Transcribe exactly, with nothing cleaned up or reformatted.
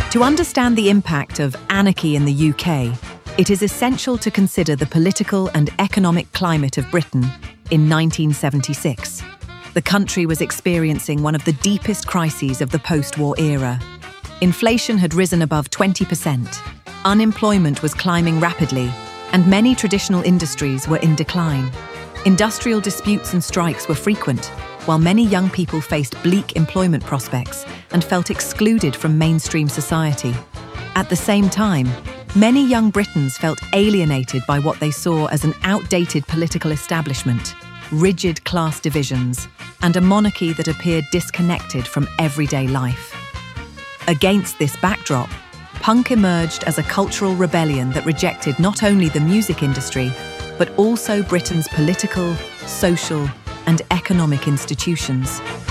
To understand the impact of anarchy in the U K, it is essential to consider the political and economic climate of Britain in nineteen seventy-six. The country was experiencing one of the deepest crises of the post-war era. Inflation had risen above twenty percent, unemployment was climbing rapidly, and many traditional industries were in decline. Industrial disputes and strikes were frequent, while many young people faced bleak employment prospects and felt excluded from mainstream society. At the same time, many young Britons felt alienated by what they saw as an outdated political establishment, rigid class divisions, and a monarchy that appeared disconnected from everyday life. Against this backdrop, punk emerged as a cultural rebellion that rejected not only the music industry, but also Britain's political, social, and economic institutions.